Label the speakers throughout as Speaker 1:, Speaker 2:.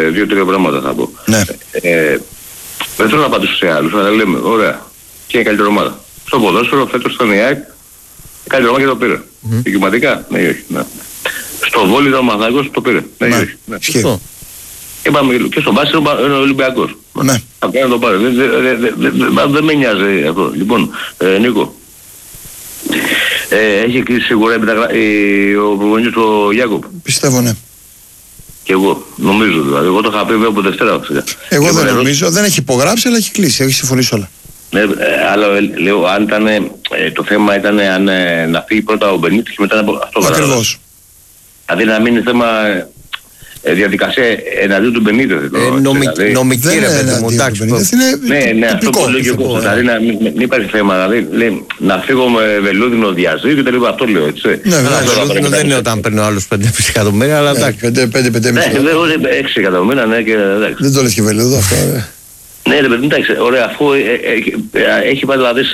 Speaker 1: 2-3 πράγματα θα πω.
Speaker 2: Ναι.
Speaker 1: Δεν θέλω να απαντήσω σε άλλους, αλλά λέμε, ωραία, και η καλύτερη ομάδα. Στο ποδόσφαιρο, φέτος στον ΙΑΚ, η καλύτερη ομάδα και το πήρε. Δικαιωματικά, ναι ή όχι. Ναι. Στο βόλι ο Παναθηναϊκός το πήρε. Ναι ή όχι. Ναι. Και στον μπάσκετ είναι ο Ολυμπιακός.
Speaker 2: Ναι.
Speaker 1: Αυτό να το πάρει. Δεν με νοιάζει αυτό. Λοιπόν, Νίκο, έχει κλείσει σίγουρα ο προπονητής του Γιάκοπ.
Speaker 2: Πιστεύω, ναι.
Speaker 1: Και εγώ, νομίζω δηλαδή. Εγώ το είχα πει βέβαια από Δευτέρα.
Speaker 2: Εγώ δεν νομίζω, δεν έχει υπογράψει, αλλά έχει κλείσει, έχει συμφωνήσει όλα.
Speaker 1: Ναι, αλλά λέω, αν ήταν, το θέμα ήταν αν να φύγει πρώτα ο Μπενίτης και μετά αυτό.
Speaker 2: Ακριβώς.
Speaker 1: Δηλαδή να μείνει θέμα διαδικασία εναντίον του Μπενίτες.
Speaker 3: Νομική ρε παιδί μου, εντάξει.
Speaker 1: Ναι, αυτό που λέω και εγώ. Δηλαδή να μην υπάρχει θέμα. Δηλαδή να φύγω με βελούδινο διαζύγιο και τελείω αυτό λέω, έτσι.
Speaker 3: Βελούδινο δεν είναι όταν παίρνει ο άλλος 5 εκατομμύρια, αλλά εντάξει.
Speaker 2: 5,5.
Speaker 1: Ναι, 6 εκατομμύρια, ναι, και εντάξει.
Speaker 2: Δεν το λες και βελούδο αυτό.
Speaker 1: Ναι, ρε παιδί, εντάξει, ωραία, αφού έχει πάει δηλαδή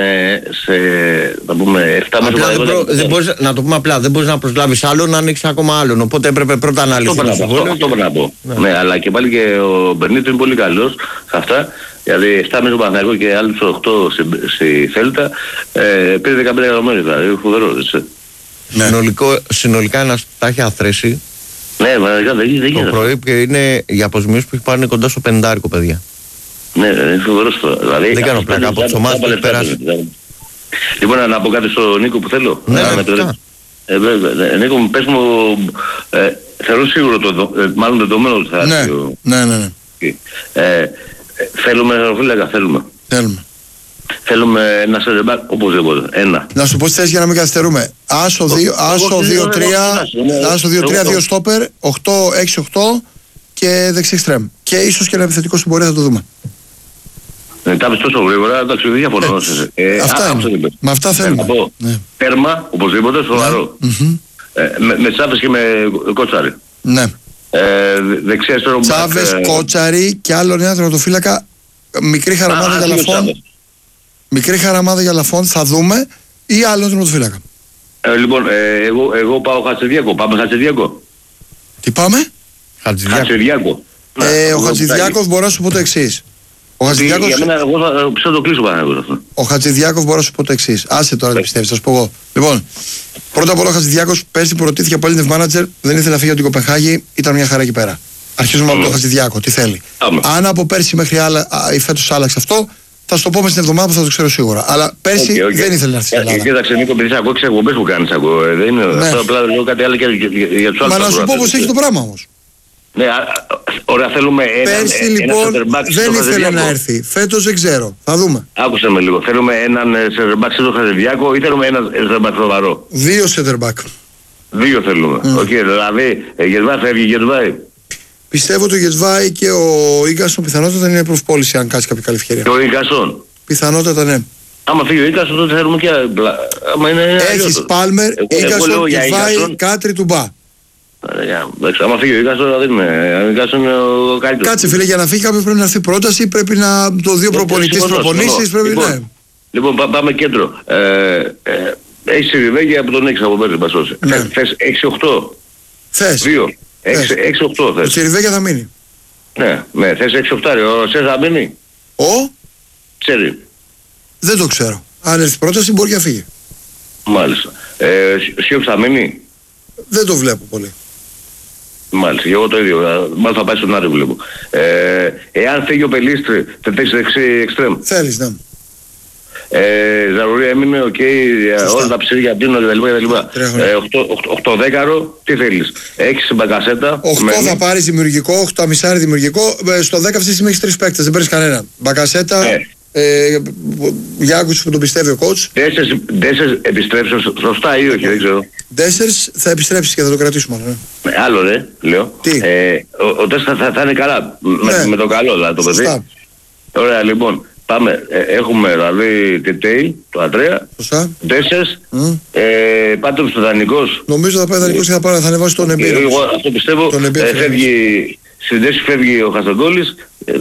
Speaker 1: θα πούμε, 7
Speaker 3: μέσα. Να το πούμε απλά, δεν μπορείς να προσλάβεις άλλον, να ανοίξεις ακόμα άλλον, οπότε έπρεπε πρώτα να λυθεί το συμβόλαιο. Αυτό πρέπει να πω.
Speaker 1: Ναι, αλλά και πάλι και ο Μπερνίτης είναι πολύ καλός σε αυτά, δηλαδή 7 μέσα στο Παναθηναϊκό και άλλους 8 στη Θέλτα, πήρε 15 εκατομμύρια, δηλαδή, φοβερό, έτσι.
Speaker 3: Συνολικά ένας τα έχει αθρέσει.
Speaker 1: Ναι, βέβαια, δεν γίνεται.
Speaker 3: Το πρωί και είναι οι αποζημιώσεις που έχει πάρει κοντά στο 50 παιδιά.
Speaker 1: Ναι, είναι φοβερός το. Δηλαδή,
Speaker 3: δεν κάνω πλάκα από τις ομάδες που έχει περάσει.
Speaker 1: Λοιπόν, να πω κάτι στον Νίκο που θέλω.
Speaker 3: Ναι,
Speaker 1: Νίκο, πες μου, θεωρώ σίγουρο μάλλον δεδομένο ότι θα έρθει.
Speaker 2: Ναι.
Speaker 1: Θέλουμε φύλακα, θέλουμε. Θέλουμε ένα σερεμπάκ οπωσδήποτε. Ένα.
Speaker 2: Να σου πω τι θες για να μην καθυστερούμε. Άσο 2-3, 2 στόπερ, 8-6-8 και δεξί εξτρέμ. Και ίσως και ένα επιθετικό στην πορεία θα το δούμε.
Speaker 1: Τα πεις τόσο γρήγορα, εντάξει, δεν διαφωνώ.
Speaker 2: Αυτά είναι. Με αυτά θέλουμε.
Speaker 1: Τέρμα, οπωσδήποτε, σοβαρό. Με Τσάβες και με Κότσαρη.
Speaker 2: Ναι.
Speaker 1: Δεξιά αριστερό μπακ.
Speaker 2: Τσάβες, Κότσαρη και άλλο ένα τερματοφύλακα. Μικρή χαραμάδα για Λαφόν. Μικρή χαραμάδα για Λαφόν θα δούμε ή άλλο τερματοφύλακα.
Speaker 1: Λοιπόν, εγώ πάω Χατζηδιάκο. Πάμε Χατζηδιάκο.
Speaker 2: Τι πάμε?
Speaker 1: Χατζηδιάκο.
Speaker 2: Ο Χατζηδιάκος μπορώ να σου πω το εξής.
Speaker 1: Για μένα, εγώ θα το κλείσω πάνω αυτό.
Speaker 2: Ο Χατζηδιάκος μπορώ να σου πω το εξής. Άσε τώρα τι πιστεύεις, θα σου πω εγώ. Λοιπόν, πρώτα απ' όλα ο Χατζηδιάκος πέρσι προτίθηκε από Positive Manager, δεν ήθελε να φύγει από την Κοπενχάγη, ήταν μια χαρά εκεί πέρα. Αρχίζουμε από τον Χατζηδιάκο, τι θέλει. Αν από πέρσι μέχρι φέτος άλλαξε αυτό, θα σου το πω μες την εβδομάδα που θα το ξέρω σίγουρα. Αλλά πέρσι δεν ήθελε να έρθει στην Ελλάδα.
Speaker 1: Κοίταξε Νίκο, επειδή ακούω τις εκπομπές που κάνεις. Δεν είναι αυτό, απλά λέω κάτι άλλο και για τους άλλους.
Speaker 2: Μα να σου πω πως έχει το πράγμα όμως.
Speaker 1: Ναι, ωραία, θέλουμε
Speaker 2: πέρσι λοιπόν δεν ήθελε να έρθει. Φέτος δεν ξέρω. Θα δούμε.
Speaker 1: Άκουσε με λίγο. Θέλουμε έναν σεντερμπακ στο Χατζηδιάκο ή θέλουμε έναν σεντερμπακ σοβαρό?
Speaker 2: 2 σεντερμπακ.
Speaker 1: 2 θέλουμε. Δηλαδή, Γετβάη φεύγει, Γετβάη.
Speaker 2: Πιστεύω το Γετβάη και ο Ίγκασον πιθανότατα είναι προφπόληση αν κάτσει κάποια καλή ευκαιρία.
Speaker 1: Και ο Ίγκασον.
Speaker 2: Πιθανότατα ναι.
Speaker 1: Άμα φύγει ο Ίγκασον τότε θέλουμε και
Speaker 2: έχεις Πάλμερ, Ίγκασον, Γετβάη, Κάτρι, Τουμπά.
Speaker 1: Άμα φύγει ο Ίγκασον δεν είναι. Ο Ίγκασον είναι ο καλύτερος.
Speaker 2: Κάτσε φίλε, για να φύγει κάποιος πρέπει να έρθει πρόταση, πρέπει να το δύο προπονητής προπονήσεις, πρέπει να...
Speaker 1: Λοιπόν, πάμε κέντρο. Έχεις Σιριβέγγι από τον 6 από πέρυσι, Μπασός. Θες 6-8.
Speaker 2: Θες.
Speaker 1: 6-8 θες.
Speaker 2: Ο Σιριβέγγι θα μείνει.
Speaker 1: Ναι, θες 6-8. Ο Σες θα μείνει. Ξέρει.
Speaker 2: Δεν το ξέρω. Αν έρθει πρόταση μπορεί να φύγει.
Speaker 1: Μάλιστα. Σιόψ θα μείνει.
Speaker 2: Δεν το βλέπω πολύ.
Speaker 1: Μάλιστα, εγώ το ίδιο. Μάλλον θα πάει στον Άρη βλέπω. Εάν φύγει ο Πελίστρη, θα παίξει δεξί εξτρέμ.
Speaker 2: Θέλεις, ναι.
Speaker 1: Ζαρουρία έμεινε, οκ, όλα τα ψήρια πίνω κτλ. 8 δέκαρο, τι θέλεις? 6 Μπακασέτα.
Speaker 2: 8 θα πάρεις δημιουργικό, 8 αμισάρι δημιουργικό. Στο 10 αυτή τη στιγμή έχεις 3 παίκτες, δεν παίρνεις κανέναν. Μπακασέτα, Γιάκους που τον πιστεύει ο coach.
Speaker 1: Ντέσσερς επιστρέψει σωστά ή όχι, δεν ξέρω.
Speaker 2: Ντέσσερς θα επιστρέψει και θα το κρατήσουμε.
Speaker 1: Άλλο ρε, λέω.
Speaker 2: Τι?
Speaker 1: Ο Ντέσσερς θα είναι καλά. Με το καλό δηλαδή το παιδί. Ωραία, λοιπόν. Πάμε, έχουμε δηλαδή Τετέι, το Αντρέα, Ντέσσερς, πάτε στο δανεικός.
Speaker 2: Νομίζω θα πάει δανεικός και θα ανεβάσει τον Εμπίρο.
Speaker 1: Εγώ αυτό πιστεύω, φεύγει, στην Τέση φεύγει ο Χασταντόλης.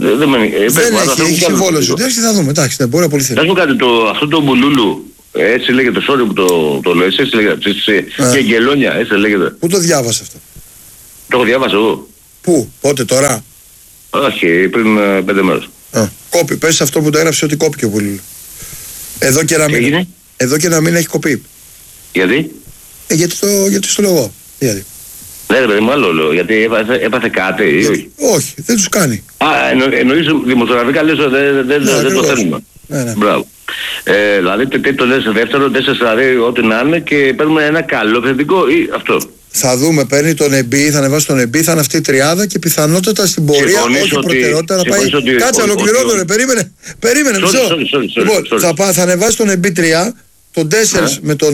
Speaker 2: Δεν έχει συμβόλαιο στην Τέση, θα δούμε, εντάξει, μπορεί να απολυθεί.
Speaker 1: Θα σου κάτι, αυτό το Μπουλούλου, έτσι λέγεται, sorry που το λέω, έτσι λέγεται, και Γκελόνια, έτσι λέγεται.
Speaker 2: Πού το διάβασε αυτό?
Speaker 1: Το έχω διάβασει εγώ.
Speaker 2: Πού, πότε τώρα?
Speaker 1: Όχι, πριν 5 μέρες.
Speaker 2: Κόπη, πες αυτό που το έγραψε ότι κόπηκε ο Βουλίλου. Εδώ και ένα μήνα έχει κοπεί.
Speaker 1: Γιατί?
Speaker 2: Γιατί στο λόγο. Γιατί.
Speaker 1: Ναι, ρε παιδί μου, άλλο λέω. Γιατί έπαθε κάτι ή όχι?
Speaker 2: Όχι, δεν τους κάνει.
Speaker 1: Εννοείς δημοσιογραφικά λες ότι δεν το θέλουμε.
Speaker 2: Ναι.
Speaker 1: Μπράβο. Δηλαδή το λες δεύτερο, 4 δηλαδή ό,τι να είναι και παίρνουμε ένα καλό θετικό ή αυτό.
Speaker 2: Θα δούμε, παίρνει τον Εμπί, θα ανεβάσει τον Εμπί, θα είναι αυτή η τριάδα και πιθανότατα στην πορεία, όχι προτεραιότητα, να πάει. Κάτσε, ολοκληρώνω ρε, περίμενε μισό. Λοιπόν, θα ανεβάσει τον Εμπί 3, τον 4 με τον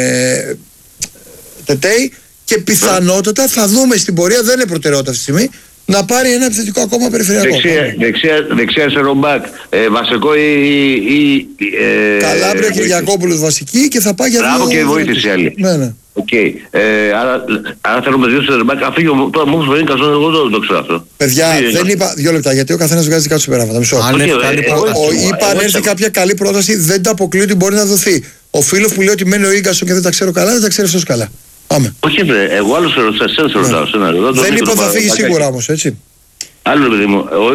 Speaker 2: Τετέι και πιθανότατα θα δούμε στην πορεία, δεν είναι προτεραιότητα αυτή τη στιγμή, να πάρει ένα επιθετικό ακόμα περιφερειακό.
Speaker 1: Δεξιά σε ρομπάκ, βασικό ή
Speaker 2: Καλάμπρια Κυριακόπουλος βασική και θα πάει για
Speaker 1: δύο. Και βοήθηση άλλη.
Speaker 2: Ναι.
Speaker 1: Άρα θέλουμε 2 σε ρομπάκ. Αφήγω τώρα μου φαίνεται καθόλου, εγώ δεν το ξέρω αυτό.
Speaker 2: Παιδιά, δεν είπα 2 λεπτά γιατί ο καθένας βγάζει κάτω συμπεράσματα. Μισό. Είπα αν έρθει κάποια καλή πρόταση, δεν τα αποκλείω ότι μπορεί να δοθεί. Ο φίλος που λέει ότι μένει ο Ίγκασον και δεν τα ξέρω καλά, δεν τα ξέρει αυτός καλά. Πάμε.
Speaker 1: Όχι, εγώ άλλο σε ρωτάω.
Speaker 2: Δεν είπα θα φύγει σίγουρα όμως, έτσι.
Speaker 1: Άλλο παιδί μου, ο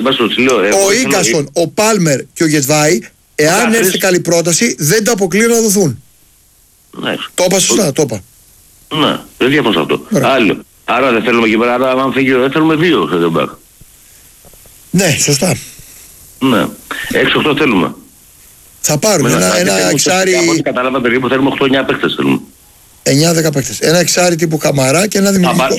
Speaker 2: Ίγκασον, ο Πάλμερ και ο Γετβάη, εάν έρθει καλή πρόταση, δεν τα αποκλείω να δοθούν. Το είπα σωστά, το είπα.
Speaker 1: Ναι, δεν διαφωνώ σε αυτό. Άλλο. Άρα δεν θέλουμε εκεί πέρα, άρα αν φύγει δεν θέλουμε 2 σε δεμπάκ.
Speaker 2: Ναι, σωστά.
Speaker 1: Ναι, 6-8 θέλουμε.
Speaker 2: Θα πάρουμε ένα εξάρι.
Speaker 1: Από ό,τι κατάλαβα περίπου θέλουμε 8-9 παίκτες θέλουμε.
Speaker 2: 9-10 παίκτες. Ένα εξάρι τύπου Καμαρά και ένα δημιουργικό.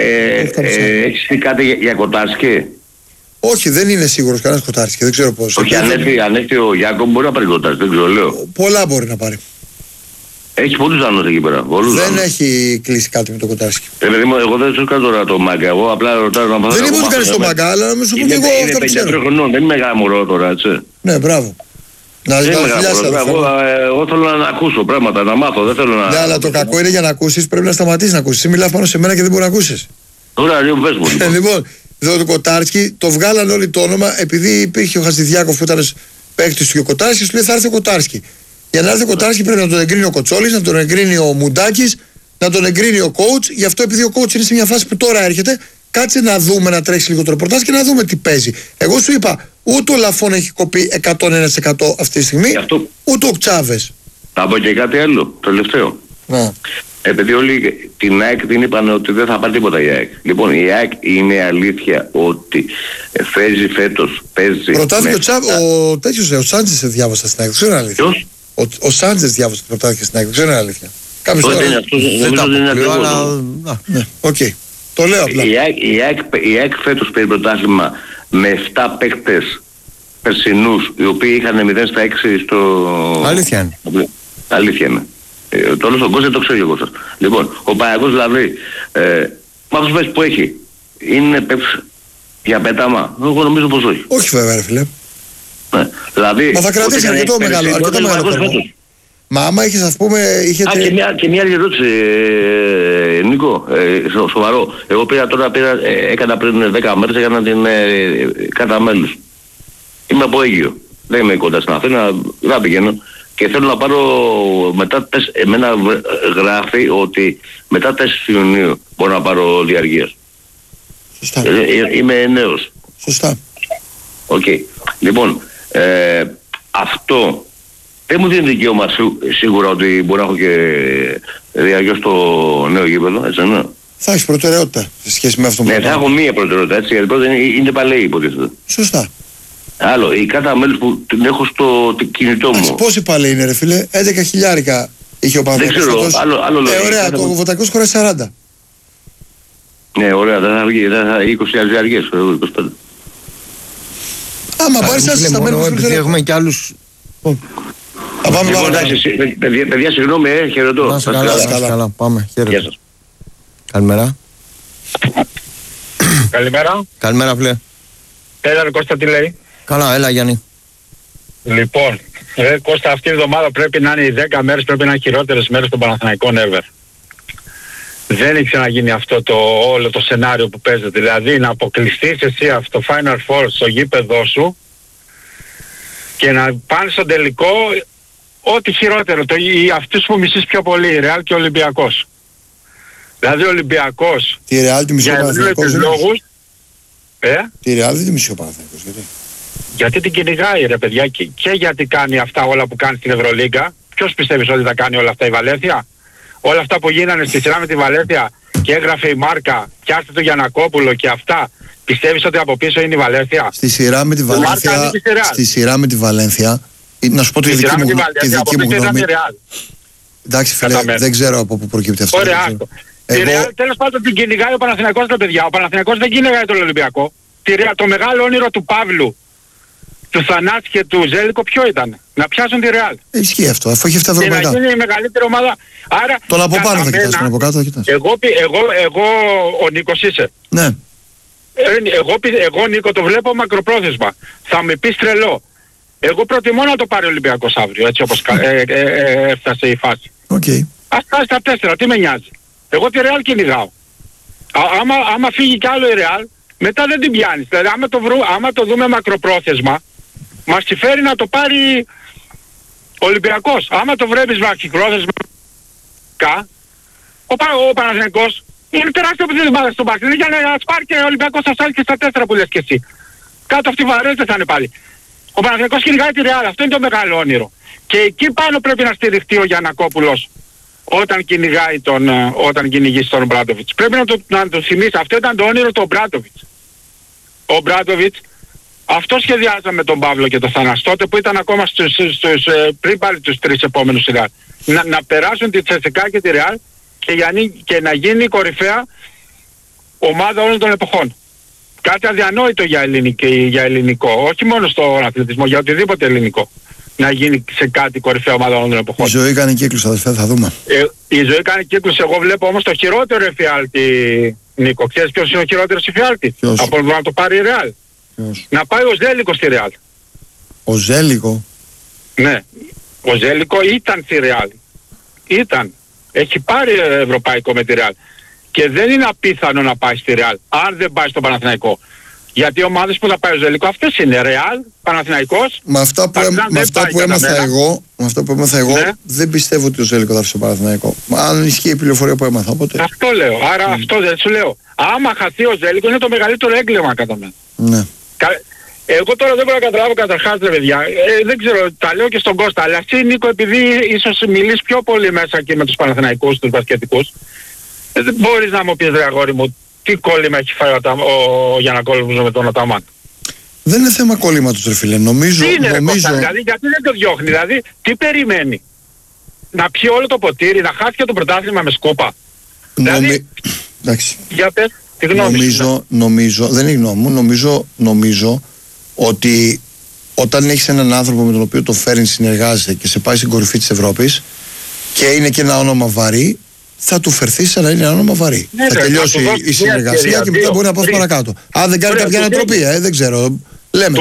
Speaker 1: Έχεις πει κάτι για Κοτάρσκι?
Speaker 2: Όχι, δεν είναι σίγουρος κανένας Κοτάρσκι, δεν ξέρω πώς.
Speaker 1: Όχι, αν έρθει ο Γιάκο μπορεί να πάρει Κοτάρσκι, δεν ξέρω, λέω.
Speaker 2: Πολλά μπορεί να πάρει.
Speaker 1: Έχει πολλούς άλλους εκεί πέρα.
Speaker 2: Δεν έχει κλείσει κάτι με το Κοτάρσκι.
Speaker 1: Δηλαδή, εγώ δεν σου κάνω τώρα το μάγκα. Εγώ απλά ρωτάω να μάθω.
Speaker 2: Δεν είπα ότι κάνεις το μάγκα, αλλά να μην σου πω και εγώ αυτό που ξέρω.
Speaker 1: Δεν είμαι γάμουρο τώρα, έτσι.
Speaker 2: Ναι, μπράβο. Να δεις
Speaker 1: εγώ θέλω να ακούσω πράγματα, να μάθω, δεν θέλω να...
Speaker 2: Ναι, αλλά το κακό είναι για να ακούσεις πρέπει να σταματήσεις να ακούσεις. Εσύ μιλάς πάνω σε μένα και δεν μπορεί να ακούσεις.
Speaker 1: Ωραία, λίγο πες μου.
Speaker 2: Λοιπόν, εδώ το Κοτάρσκι το βγάλαν όλοι το όνομα επειδή υπήρχε ο Χατζηδιάκοφ που ήταν παίκτης του και ο Κοτάρσκι, σου λέει θα έρθει ο Κοτάρσκι. Για να έρθει ο Κοτάρσκι πρέπει να τον εγκρίνει ο Κοτσόλης, να τον εγκρίνει ο Μουντάκης, να τον εγκρίνει ο coach. Γι' αυτό επειδή ο coach είναι σε μια φάση που τώρα έρχεται, κάτσε να δούμε να τρέξει λίγο το ρεπορτάζ και να δούμε τι παίζει. Εγώ σου είπα, ούτε ο Λαφών έχει κοπεί 101% αυτή τη στιγμή, ούτε ο Τσάβες.
Speaker 1: Θα πω και κάτι άλλο, το τελευταίο.
Speaker 2: Ναι.
Speaker 1: Επειδή όλοι την ΑΕΚ την είπαν ότι δεν θα πάρει τίποτα η ΑΕΚ. Λοιπόν, η ΑΕΚ είναι αλήθεια ότι παίζει φέτος, παίζει...
Speaker 2: Προτάθηκε ο τέτοιος, ο Σάντζες διάβασα στην ΑΕΚ, δεν ξέρω αλήθεια.
Speaker 1: Ποιος?
Speaker 2: Ο Σάντζες διάβασα ότι προτάθηκε στην ΑΕΚ, δεν ξέρω αλήθεια.
Speaker 1: Κάποιος τώρα δεν τα αποκλείω,
Speaker 2: αλλά... Ναι, οκ. Το λέω απλά.
Speaker 1: Η ΑΕΚ φέτος παίζει πρωτάθλημα με 7 παίκτες περσινούς, οι οποίοι είχαν 0 στα 6 στο...
Speaker 3: Αλήθεια είναι.
Speaker 1: Αλήθεια είναι. Το όλο στον κόσμο το ξέρω εγώ σας. Λοιπόν, ο Παναγιώτης δηλαδή, με αυτούς παίκτες που έχει, είναι παίκτες για πέταμα? Εγώ νομίζω πως όχι.
Speaker 2: Όχι βέβαια ρε φίλε.
Speaker 1: Ναι. Δηλαδή,
Speaker 2: μα θα κρατήσει αρκετό μεγάλο κορμό. Μα άμα είχες ας πούμε...
Speaker 1: Και μια άλλη ερώτηση, Νίκο, σοβαρό. Εγώ έκανα πριν 10 μέρες, έκανα την κατά μέλους. Είμαι από Αίγυο. Δεν είμαι κοντά στην Αθήνα, δεν πηγαίνω. Και θέλω να πάρω μετά, εμένα γράφει ότι μετά 4 Ιουνίου μπορώ να πάρω διαρκείας.
Speaker 2: Σωστά.
Speaker 1: Είμαι νέος.
Speaker 2: Σωστά.
Speaker 1: Οκ. Λοιπόν, αυτό δεν μου δίνει δικαίωμα σίγουρα ότι μπορώ να έχω και διαρκεία στο νέο γήπεδο, έτσι ναι.
Speaker 2: Θα έχεις προτεραιότητα σε σχέση με αυτό που...
Speaker 1: Ναι, θα έχω μία προτεραιότητα, έτσι, γιατί πρώτα είναι παλαιή υποτίθεται.
Speaker 2: Σωστά.
Speaker 1: Άλλο, η κάρτα μέλους που την έχω στο κινητό μου.
Speaker 2: Πόσοι παλαιοί είναι ρε φίλε, 11 χιλιάρικα είχε ο Παναθηναϊκός.
Speaker 1: Δεν ξέρω, άλλο λέω.
Speaker 2: Ωραία, το Βοτακός χωράει 40.
Speaker 1: Ναι, ωραία, δεν θα βγει, δεν θα 20.000 διαρκείες, 25.
Speaker 2: Άμα πάρεις άσχες στα μέλη
Speaker 3: επειδή έχουμε κι άλλους...
Speaker 2: Θα πάμε
Speaker 1: παιδιά, συγγνώμη, χαιρετώ.
Speaker 3: Να σε καλά, πάμε, χαίρετε. Καλημέρα.
Speaker 4: Καλημέρα.
Speaker 3: Καλημέρα, φίλε.
Speaker 4: Έλα, Κώστα, τι λέει?
Speaker 3: Καλά, έλα, Γιάννη.
Speaker 4: Λοιπόν, Κώστα, αυτή η εβδομάδα πρέπει να είναι οι 10 μέρες, πρέπει να είναι χειρότερες μέρες των Παναθηναϊκών ever. Δεν έχει ξαναγίνει αυτό όλο το σενάριο που παίζεται. Δηλαδή να αποκλειστείς εσύ αυτό το Final Four στο γήπεδό σου και να πάνε στο τελικό ό,τι χειρότερο, αυτούς που μισείς πιο πολύ, Ρεάλ και Ολυμπιακός. Δηλαδή ο Ολυμπιακός
Speaker 2: Τη Ρεάλ τη μισή ο Παναθηναϊκός.
Speaker 4: λόγους,
Speaker 2: Τη Ρεάλ δεν τη μισή ο Παναθηναϊκός.
Speaker 4: γιατί την κυνηγάει ρε παιδιά και γιατί κάνει αυτά όλα που κάνει στην Ευρωλίγκα. Ποιος πιστεύεις ότι θα κάνει όλα αυτά η Βαλένθια? Όλα αυτά που γίνανε στη σειρά με τη Βαλένθια και έγραφε η Μάρκα, πιάστε το Γιαννακόπουλο και αυτά, πιστεύεις ότι από πίσω είναι η Βαλένθια?
Speaker 2: Στη σειρά με τη Βαλένθια, να σου πω τη δική μου γνώμη. Εντάξει φίλε, δεν ξέρω από πού προκύπτει αυτό.
Speaker 4: Ωραία, τη Ρεάλ τέλος πάντων την κυνηγάει ο Παναθηναϊκός τα παιδιά. Ο Παναθηναϊκός δεν κυνηγάει τον Ολυμπιακό. Το μεγάλο όνειρο του Παύλου, του Θανάση και του Ζέλικο ποιο ήταν? Να πιάσουν τη Ρεάλ.
Speaker 2: Ισχύει αυτό, αφού έχει 7 ευρωπαϊκά.
Speaker 4: Και να γίνει η μεγαλύτερη ομάδα. Άρα,
Speaker 2: τον από πάνω θα κοιτάς, τον από κάτω θα κοιτάς.
Speaker 4: Εγώ ο Νίκος είσαι.
Speaker 2: Ναι.
Speaker 4: Εγώ Νίκο το βλέπω μακροπρόθεσμα. Θα με πεις τρελό. Εγώ προτιμώ να το πάρει ο Ολυμπιακός αύριο, έτσι όπως έφτασε η φάση. Ας φτάσει στα 4, τι με νοιάζει. Εγώ τη Ρεάλ κυνηγάω. Άμα φύγει κι άλλο η Ρεάλ, μετά δεν την πιάνεις. Δηλαδή άμα το δούμε μακροπρόθεσμα, μας συμφέρει να το πάρει ο Ολυμπιακός. Άμα το βλέπεις μακροπρόθεσμα, ο Παναθηναϊκός είναι τεράστιο αποτέλεσμα στον Πάρκ. Είναι για να πάρει και ο Ολυμπιακός θα σάλει και στα 4 που λες και εσύ. Κάτω αυτή βαρές δεν θα είναι πάλι. Ο Παναθηναϊκός κυνηγάει τη Ρεάλ, αυτό είναι το μεγάλο όνειρο. Και εκεί πάνω πρέπει να στηριχτεί ο Γιαννακόπουλος όταν κυνηγήσει τον Μπράντοβιτς. Πρέπει να το θυμίσει, αυτό ήταν το όνειρο του Μπράντοβιτς. Ο Μπράντοβιτς, αυτό σχεδιάζαμε τον Παύλο και τον Θανάση τότε που ήταν ακόμα πριν πάλι τους 3 επόμενους σειρά. Να περάσουν τη Τσεσεκά και τη Ρεάλ και να γίνει η κορυφαία ομάδα όλων των εποχών. Κάτι αδιανόητο για ελληνικό, όχι μόνο στον αθλητισμό, για οτιδήποτε ελληνικό. Να γίνει σε κάτι κορυφαία ομάδα όλων των εποχών.
Speaker 2: Η ζωή κάνει κύκλους, αδελφέ, θα δούμε.
Speaker 4: Η ζωή κάνει κύκλους, εγώ βλέπω όμως το χειρότερο εφιάλτη, Νίκο. Ξέρεις ποιος είναι ο χειρότερος εφιάλτη? Από να το πάρει η Ρεάλ. Να πάει ο Ζέλικο στη Ρεάλ.
Speaker 2: Ο Ζέλικο?
Speaker 4: Ναι. Ο Ζέλικο ήταν στη Ρεάλ. Έχει πάρει ευρωπαϊκό με τη Ρεάλ. Και δεν είναι απίθανο να πάει στη Ρεάλ, αν δεν πάει στο Παναθηναϊκό. Γιατί οι ομάδες που θα πάει ο Ζελικό αυτές είναι Ρεάλ, Παναθηναϊκός.
Speaker 2: Με αυτά που έμαθα εγώ, ναι. Δεν πιστεύω ότι ο Ζέλικο θα έρθει στο Παναθηναϊκό. Αν ισχύει η πληροφορία που έμαθα, οπότε.
Speaker 4: Αυτό λέω. Άρα αυτό δεν σου λέω. Άμα χαθεί ο Ζέλικο είναι το μεγαλύτερο έγκλημα κατά μένα.
Speaker 2: Ναι.
Speaker 4: Εγώ τώρα δεν μπορώ να καταλάβω καταρχάς ρε παιδιά. Δεν ξέρω, τα λέω και στον Κώστα. Αλλά εσύ Νίκο, επειδή ίσως μιλείς πιο πολύ μέσα και με τους Παναθηναϊκούς, τους μπασκετικούς, δεν μπορείς να μου πεις ρε αγόρι μου, τι κόλλημα έχει φάει ο Γιαννακόπουλος με τον Αταμάν?
Speaker 2: Δεν είναι θέμα κόλληματος ρε φίλε. Νομίζω...
Speaker 4: Δηλαδή γιατί δεν το διώχνει, δηλαδή τι περιμένει? Να πιει όλο το ποτήρι, να χάσει και το πρωτάθλημα με σκούπα? Δηλαδή,
Speaker 2: εντάξει.
Speaker 4: Για πες, τη γνώμη σου.
Speaker 2: Νομίζω, δεν είναι γνώμη μου, νομίζω ότι όταν έχεις έναν άνθρωπο με τον οποίο το φέρνει, συνεργάζεσαι και σε πάει στην κορυφή της Ευρώπης και είναι και ένα όνομα βαρύ, θα του φερθεί σαν να είναι ένα όνομα βαρύ. Ναι, θα τελειώσει η συνεργασία και μετά μπορεί να πάει παρακάτω. Αν δεν κάνει κάποια ανατροπή, δεν ξέρω. Λέμε.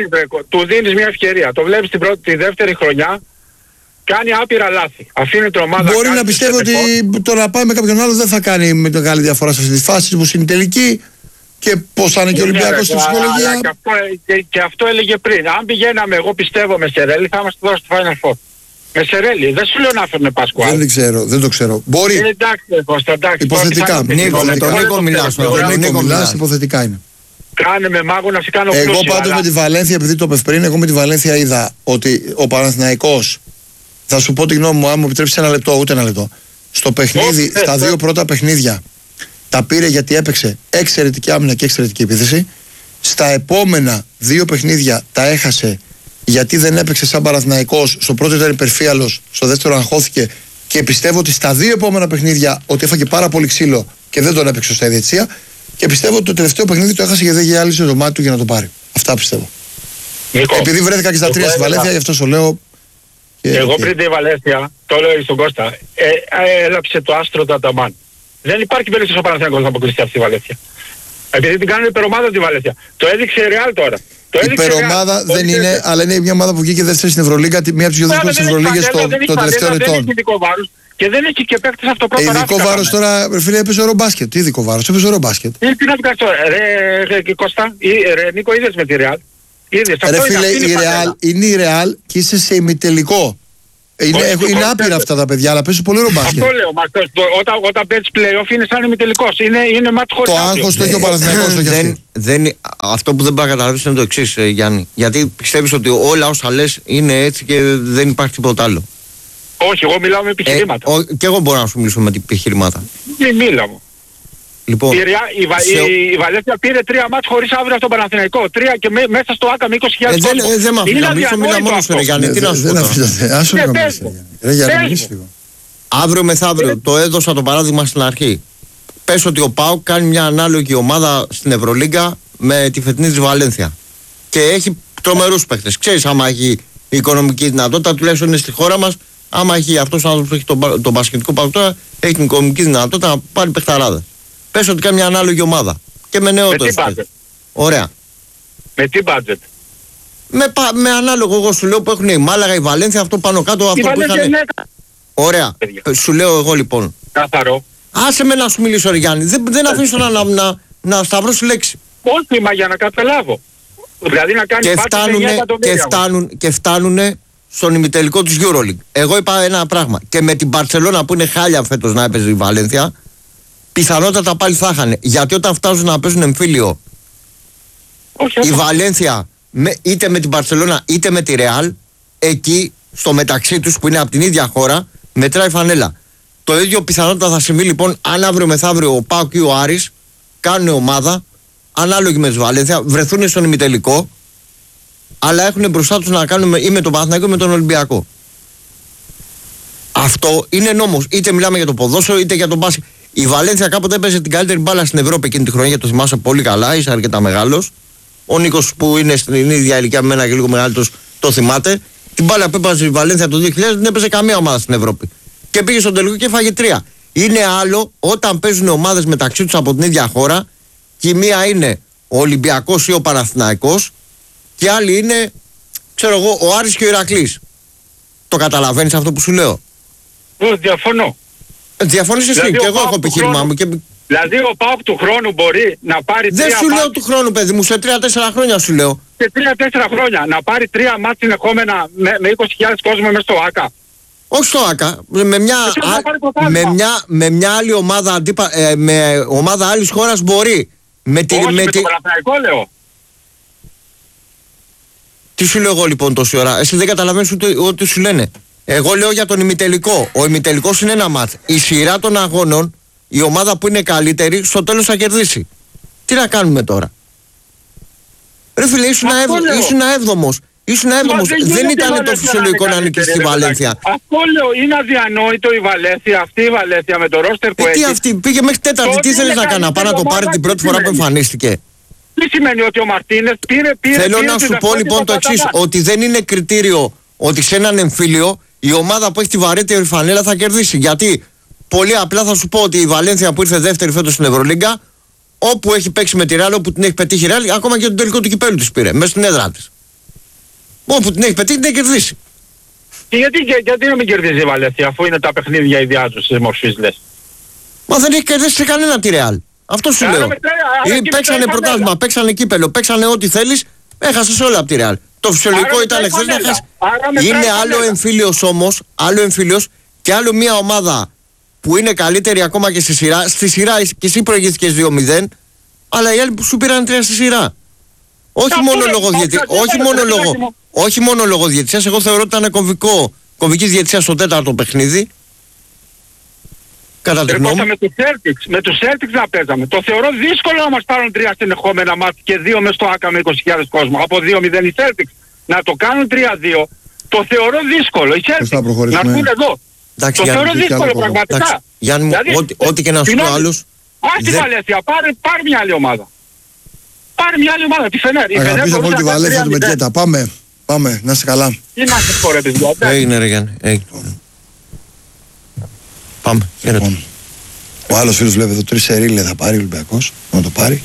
Speaker 4: Του δίνεις μια ευκαιρία. Το βλέπεις τη δεύτερη χρονιά, κάνει άπειρα λάθη. Αφήνει την ομάδα.
Speaker 2: Μπορεί να πιστεύει ότι το να πάει με κάποιον άλλο δεν θα κάνει μεγάλη διαφορά σε αυτή τη φάση που είναι τελική. Και πώς θα είναι και ο Ολυμπιακός στην ψυχολογία.
Speaker 4: Και αυτό έλεγε πριν. Αν πηγαίναμε, εγώ πιστεύω με Σερέλη, θα είμαστε τώρα στο Final Four. Με Σερέλη, δεν σου λέω να φέρνε Πασκουάλ.
Speaker 2: Δεν το ξέρω. Μπορεί.
Speaker 4: Εντάξει,
Speaker 2: υποθετικά.
Speaker 3: Νίκο, με τον Νίκο μιλάς.
Speaker 2: Υποθετικά είναι.
Speaker 4: Κάνε με μάγο να σε κάνω πλούσιο.
Speaker 2: Εγώ πάντως με τη Βαλένθια, επειδή το πες πριν, εγώ με τη Βαλένθια είδα ότι ο Παναθηναϊκός, θα σου πω τη γνώμη μου, αν μου επιτρέψεις ένα λεπτό, ούτε ένα λεπτό. Στο παιχνίδι, στα δύο πρώτα παιχνίδια, τα πήρε γιατί έπαιξε εξαιρετική άμυνα και εξαιρετική επίθεση. Στα επόμενα δύο παιχνίδια τα έχασε γιατί δεν έπαιξε σαν Παναθηναϊκός. Στο πρώτο ήταν υπερφύαλος, στο δεύτερο αγχώθηκε και πιστεύω ότι στα δύο επόμενα παιχνίδια ότι έφαγε πάρα πολύ ξύλο και δεν τον έπαιξε στα ιδιαιτησία. Και πιστεύω ότι το τελευταίο παιχνίδι το έχασε γιατί δεν γυάλισε το μάτι του για να το πάρει. Αυτά πιστεύω.
Speaker 4: Νίκο,
Speaker 2: επειδή βρέθηκα και στα τρία στη Βαλένθια, γι' αυτό σου λέω.
Speaker 4: Εγώ πριν τη Βαλένθια, το λέω στον Κώστα, έλαψε το άστρο του Αταμάν. Δεν υπάρχει περίπτωση ο Παναθηναϊκός να αποκλειστεί αυτή τη Βαλένθια. Επειδή την κάνουν υπερομάδα τη Βαλένθια. Το έδειξε η Ρεάλ τώρα.
Speaker 2: Υπερομάδα δεν είναι, αλλά είναι μια ομάδα που βγήκε δεύτερη στην Ευρωλίγκα, μία από τις δύο δύσκολες Ευρωλίγες των τελευταίων ετών.
Speaker 4: Δεν έχει ειδικό βάρος και δεν έχει και παίκτες αυτό πρώτο.
Speaker 2: Ειδικό βάρος τώρα, φίλε, έπαιζε ρομπάσκετ. Τι ειδικό βάρος, έπαιζε ρομπάσκετ.
Speaker 4: Τι να πει τώρα, ρε Κώστα, ρε Νίκο, είδες με τη Ρεάλ?
Speaker 2: Ρε φίλε, είναι η Ρεάλ και είσαι σε ημιτελικό. Είναι άπειρα αυτά τα παιδιά, αλλά παίζουν πολύ ωραίο μπάσκετ.
Speaker 4: Αυτό λέω. Όταν παίζεις play-off είναι σαν ημιτελικός. Είναι μάτι χωρίς
Speaker 2: το άγχος το έχει ο Παναθηναϊκός.
Speaker 3: Αυτό που δεν πάει να καταλάβεις είναι το εξής, Γιάννη. Γιατί πιστεύεις ότι όλα όσα λες είναι έτσι και δεν υπάρχει τίποτα άλλο?
Speaker 4: Όχι, εγώ μιλάω με επιχειρήματα.
Speaker 3: Και εγώ μπορώ να σου μιλήσω με επιχειρήματα.
Speaker 4: Μίλα μου.
Speaker 3: Λοιπόν,
Speaker 4: η Βαλένθια πήρε 3 μάτς χωρίς αύριο από τον Παναθηναϊκό. 3 και μέσα στο ΆΚΑ με 20.000 κόσμο.
Speaker 3: Δεν μ' αφήνει να μιλήσω, μιλά μόνος σου, Γιάννη. Τι να σου πω. Αύριο μεθαύριο, το έδωσα το παράδειγμα στην αρχή. Πες ότι ο ΠΑΟΚ κάνει μια ανάλογη ομάδα στην Ευρωλίγκα με τη φετινή της Βαλένθια. Και έχει τρομερούς παίχτες. Ξέρεις, άμα έχει οικονομική δυνατότητα, τουλάχιστον είναι στη χώρα μας, άμα έχει αυτός ο άνθρωπος που έχει τον μπασκετικό ΠΑΟΚ τώρα, έχει την οικονομική δυνατότητα να πάρει παιχταράδες. Πες ότι κάνει μια ανάλογη ομάδα. Και με νεότερους παίχτες. Ωραία.
Speaker 4: Με τι budget?
Speaker 3: Με ανάλογο, εγώ σου λέω, που έχουν η Μάλαγα, η Βαλένθια, αυτό πάνω κάτω, αυτό που είχαν. Ωραία. Σου λέω εγώ λοιπόν.
Speaker 4: Καθαρό.
Speaker 3: Άσε με να σου μιλήσω, ρε Γιάννη. Δεν αφήνεις να σταυρώσει λέξη.
Speaker 4: Όχι, μα για να καταλάβω. Δηλαδή να κάνει
Speaker 3: και φτάνουνε στον ημιτελικό της EuroLeague. Εγώ είπα ένα πράγμα. Και με την Μπαρσελόνα που είναι χάλια φέτος να έπαιζε η Βαλένθια, πιθανότατα πάλι θα είχαν. Γιατί όταν φτάσουν να παίζουν εμφύλιο, η Βαλένθια είτε με την Μπαρσελόνα είτε με τη Ρεάλ, εκεί στο μεταξύ τους που είναι από την ίδια χώρα, μετράει φανέλα. Το ίδιο πιθανότατα θα συμβεί λοιπόν αν αύριο μεθαύριο ο ΠΑΟΚ ή ο Άρης κάνουν ομάδα ανάλογη με τη Βαλένθια, βρεθούν στον ημιτελικό, αλλά έχουν μπροστά τους να κάνουν ή με τον Παναθηναϊκό ή με τον Ολυμπιακό. Αυτό είναι νόμος. Είτε μιλάμε για το ποδόσφαιρο είτε για τον μπάσκετ. Η Βαλένθια κάποτε έπαιζε την καλύτερη μπάλα στην Ευρώπη εκείνη τη χρονιά, το θυμάσαι πολύ καλά, είσαι αρκετά μεγάλος. Ο Νίκος που είναι στην ίδια ηλικία με μένα και λίγο μεγαλύτερος το θυμάται. Την μπάλα που έπαιζε η Βαλένθια το 2000 δεν έπαιζε καμία ομάδα στην Ευρώπη. Και πήγε στον τελικό και φάγε 3. Είναι άλλο όταν παίζουν ομάδες μεταξύ τους από την ίδια χώρα και η μία είναι ο Ολυμπιακός ή ο Παναθηναϊκός και άλλη είναι, ξέρω εγώ, ο Άρης και ο Ηρακλής. Το καταλαβαίνεις αυτό που σου λέω?
Speaker 4: Διαφωνώ.
Speaker 3: Διαφωνείς εσύ, και εγώ έχω επιχείρημά μου.
Speaker 4: Δηλαδή ο ΠΑΟΚ του χρόνου μπορεί να πάρει 3
Speaker 3: Δεν σου λέω του χρόνου, παιδί μου, σε 3-4 χρόνια σου λέω.
Speaker 4: Σε 3-4 χρόνια να πάρει 3 μάτς συνεχόμενα με 20.000 κόσμο μέσα στο ΆΚΑ.
Speaker 3: Όχι στο ΆΚΑ, με μια άλλη ομάδα, με ομάδα άλλης χώρας μπορεί.
Speaker 4: Με τον Παναθηναϊκό λέω.
Speaker 3: Τι σου λέω εγώ λοιπόν τόση ώρα? Εσύ δεν καταλαβαίνεις ούτε ό,τι σου λένε. Εγώ λέω για τον ημιτελικό. Ο ημιτελικός είναι ένα μάτς. Η σειρά των αγώνων, η ομάδα που είναι καλύτερη, στο τέλος θα κερδίσει. Τι να κάνουμε τώρα? Ρε φίλε, ήσουν έβδομος. Δεν ήταν το φυσιολογικό να νικήσει τη Βαλένθια.
Speaker 4: Αυτό λέω, είναι αδιανόητο η Βαλένθια, αυτή η Βαλένθια με το ρόστερ που έχει.
Speaker 3: Τι αυτή, πήγε μέχρι τέταρτη, τι θέλεις να κάνει, να το πάρει την πρώτη φορά που εμφανίστηκε?
Speaker 4: Τι σημαίνει ότι ο Μαρτίνες πήρε.
Speaker 3: Θέλω να σου πω λοιπόν το εξής, ότι δεν είναι κριτήριο ότι σε έναν εμφύλιο η ομάδα που έχει τη βαρύτερη φανέλα θα κερδίσει. Γιατί πολύ απλά θα σου πω ότι η Βαλένθια που ήρθε δεύτερη φέτος στην Ευρωλίγκα, όπου έχει παίξει με τη Ρεάλ, όπου την έχει πετύχει η Ρεάλ, ακόμα και τον τελικό του κυπέλλου της πήρε, μέσα στην έδρα της. Όπου την έχει πετύχει την έχει κερδίσει.
Speaker 4: Και γιατί να μην κερδίζει η Βαλένθια, αφού είναι τα παιχνίδια ιδιάζουσες μορφής λες?
Speaker 3: Μα δεν έχει κερδίσει σε κανένα τη Ρεάλ. Αυτό σου λέω. Παίξανε πρωτάθλημα, παίξανε κύπελλο, παίξανε ό,τι θέλεις, έχασες όλα από τη Ρεάλ. Το φυσιολογικό ήταν εχθές να χάσει. Είναι άλλο εμφύλιος όμως, άλλο εμφύλιος και άλλο μια ομάδα που είναι καλύτερη ακόμα και στη σειρά. Στη σειρά και εσύ προηγήθηκες 2-0, αλλά οι άλλοι που σου πήραν 3 στη σειρά. Όχι μόνο λόγω διαιτησίας, εγώ θεωρώ ότι ήταν κομβική διαιτησία στο τέταρτο παιχνίδι. Κατά τη γνώμη μου.
Speaker 4: Με τους Celtics να παίζαμε. Το θεωρώ δύσκολο να μας πάρουν 3 συνεχόμενα μάτια και 2 μες στο ΆΚΑ με 20.000 κόσμο. Από 2-0 οι Celtics. Να το κάνουν 3-2. Το θεωρώ δύσκολο. Οι Celtics να βγουν εδώ.
Speaker 3: Εντάξει,
Speaker 4: το θεωρώ δύσκολο πραγματικά.
Speaker 3: Γιάννη μου, ό,τι και να σου πω άλλος.
Speaker 4: Ας τη Βαλένθια, πάρει μια άλλη ομάδα. Πάρει μια άλλη ομάδα, τη Φενέρ.
Speaker 2: Αγαπήσαμε όλη τη Βαλένθια του Μετιέτα. Πάμε, να είστε καλά.
Speaker 4: Τι να σας πω ρε παιδιά.
Speaker 3: Έγινε ρε Γιάννη. Πάμε.
Speaker 2: Ο άλλος φίλος βλέπει εδώ 3 σερίλε θα πάρει ο Ολυμπιακός. Να το πάρει.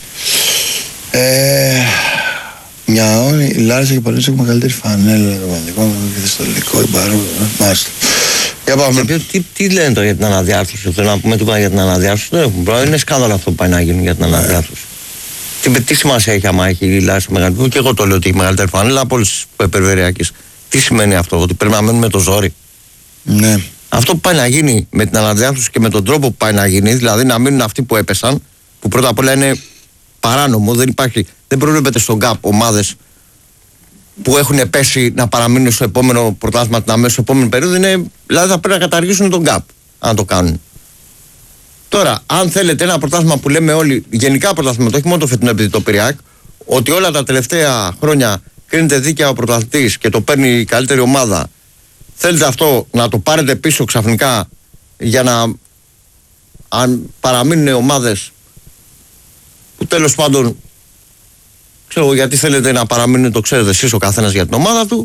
Speaker 2: Μια όνη, η Λάρισα και Παρίσι έχουμε μεγαλύτερη φανέλα. Το πανδικό και στο τελικό. Μάλιστα. Για πάμε.
Speaker 3: Τι λένε τώρα για την αναδιάρθρωση? Θέλω να πούμε τίποτα για την αναδιάρθρωση. Δεν έχουν πρόβλημα. Είναι σκάνδαλο αυτό που πάει να γίνει για την αναδιάρθρωση. Τι σημασία έχει άμα έχει η Λάρισα μεγαλύτερη? Και εγώ το λέω ότι έχει μεγαλύτερη φανέλα από όλες τις περιφερειακές. Τι σημαίνει αυτό? Ότι πρέπει να μένουμε με το ζόρι?
Speaker 2: Ναι.
Speaker 3: Αυτό που πάει να γίνει με την αναδιάρθρωση και με τον τρόπο που πάει να γίνει, δηλαδή να μείνουν αυτοί που έπεσαν, που πρώτα απ' όλα είναι παράνομο, δεν προβλέπεται στον ΚΑΠ ομάδες που έχουν πέσει να παραμείνουν στο επόμενο πρωτάθλημα την αμέσως επόμενη περίοδο, δηλαδή θα πρέπει να καταργήσουν τον ΚΑΠ, αν το κάνουν. Τώρα, αν θέλετε ένα πρωτάθλημα που λέμε όλοι, γενικά πρωτάθλημα, το όχι μόνο το φετινό επειδή το Πειριάκ, ότι όλα τα τελευταία χρόνια κρίνεται δίκαια ο πρωταθλητής και το παίρνει η καλύτερη ομάδα, θέλετε αυτό να το πάρετε πίσω ξαφνικά για να αν παραμείνουν ομάδες που τέλος πάντων ξέρω γιατί θέλετε να παραμείνουν, το ξέρετε εσείς ο καθένας για την ομάδα του.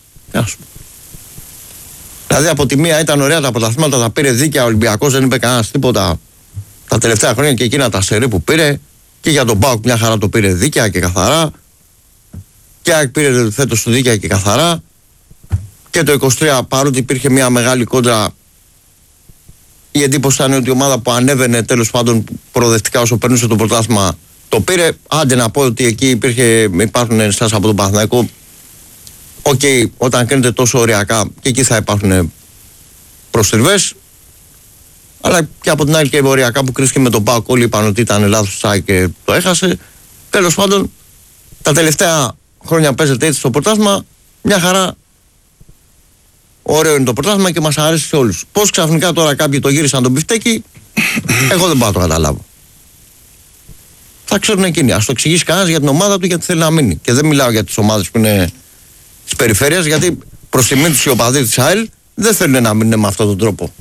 Speaker 3: Δηλαδή από τη μία ήταν ωραία τα πρωταθλήματα, τα πήρε δίκαια ο Ολυμπιακός, δεν είπε κανένας τίποτα τα τελευταία χρόνια και εκείνα τα σερί που πήρε, και για τον ΠΑΟΚ μια χαρά το πήρε δίκαια και καθαρά, και πήρε φέτος το δίκαια και καθαρά, και το 23 παρότι υπήρχε μια μεγάλη κόντρα, η εντύπωση ήταν ότι η ομάδα που ανέβαινε τέλος πάντων προοδευτικά όσο περνούσε το πρωτάθλημα το πήρε. Άντε να πω ότι εκεί υπάρχουν ενστάσεις από τον Παναθηναϊκό. Όταν κρίνεται τόσο ωριακά και εκεί θα υπάρχουν προστριβές. Αλλά και από την άλλη και ωριακά που κρίθηκε με τον ΠΑΟΚ, όλοι είπαν ότι ήταν λάθος τσάι και το έχασε. Τέλος πάντων, τα τελευταία χρόνια παίζεται έτσι στο πρωτάθλημα. Μια χαρά. Ωραίο είναι το πρωτάθλημα και μας αρέσει σε όλους. Πώς ξαφνικά τώρα κάποιοι το γύρισαν τον πιφτέκι, εγώ δεν πάω να το καταλάβω. Θα ξέρουν εκείνοι. Ας το εξηγήσει κανένας για την ομάδα του γιατί θέλει να μείνει. Και δεν μιλάω για τις ομάδες που είναι της περιφέρειας, γιατί προς τιμή τους οι οπαδοί της ΑΕΛ δεν θέλουν να μείνουν με αυτόν τον τρόπο